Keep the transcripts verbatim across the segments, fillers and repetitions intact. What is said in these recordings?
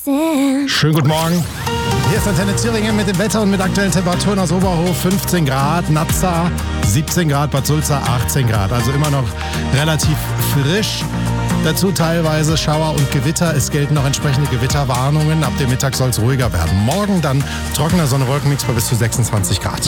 Schönen guten Morgen. Hier ist Antenne Thüringen mit dem Wetter und mit aktuellen Temperaturen aus Oberhof. fünfzehn Grad, Nazza siebzehn Grad, Bad Sulza achtzehn Grad. Also immer noch relativ frisch. Dazu teilweise Schauer und Gewitter. Es gelten noch entsprechende Gewitterwarnungen. Ab dem Mittag soll es ruhiger werden. Morgen dann trockener Sonne-Wolkenmix bei bis zu sechsundzwanzig Grad.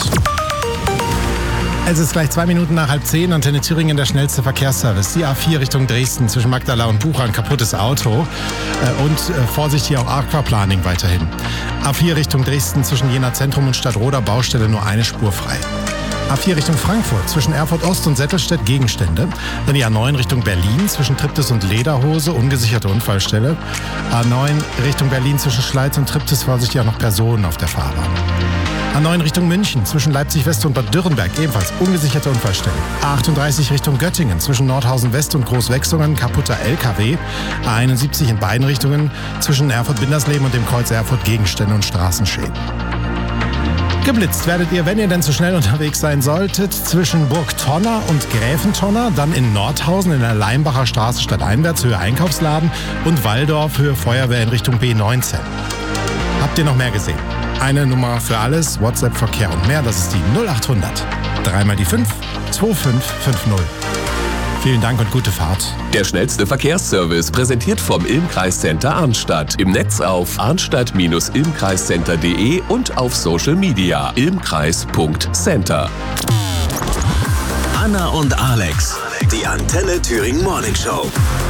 Es ist gleich zwei Minuten nach halb zehn. Antenne Thüringen, der schnellste Verkehrsservice. Die A vier Richtung Dresden zwischen Magdala und Bucha, ein kaputtes Auto. Und äh, Vorsicht hier auch Aquaplaning weiterhin. A vier Richtung Dresden zwischen Jena Zentrum und Stadtroda Baustelle nur eine Spur frei. A vier Richtung Frankfurt zwischen Erfurt Ost und Settelstedt Gegenstände. Dann die A neun Richtung Berlin zwischen Triptis und Lederhose, ungesicherte Unfallstelle. A neun Richtung Berlin zwischen Schleiz und Triptis, vorsichtig auch noch Personen auf der Fahrbahn. A neun Richtung München zwischen Leipzig West und Bad Dürrenberg, ebenfalls ungesicherte Unfallstelle. A achtunddreißig Richtung Göttingen zwischen Nordhausen West und Großwechsungen, kaputter L K W. A einundsiebzig in beiden Richtungen zwischen Erfurt-Bindersleben und dem Kreuz Erfurt Gegenstände und Straßenschäden. Geblitzt werdet ihr, wenn ihr denn zu schnell unterwegs sein solltet, zwischen Burg Tonner und Gräfentonner, dann in Nordhausen in der Leimbacher Straße stadteinwärts, Höhe Einkaufsladen und Walldorf, Höhe Feuerwehr in Richtung B neunzehn. Habt ihr noch mehr gesehen? Eine Nummer für alles, WhatsApp, Verkehr und mehr, das ist die null achthundert. Dreimal die fünf, zwei fünf fünf null. Vielen Dank und gute Fahrt. Der schnellste Verkehrsservice präsentiert vom Ilmkreiscenter Arnstadt. Im Netz auf arnstadt Bindestrich ilmkreiscenter punkt de und auf Social Media ilmkreis punkt center. Anna und Alex, die Antenne Thüringen Morning Show.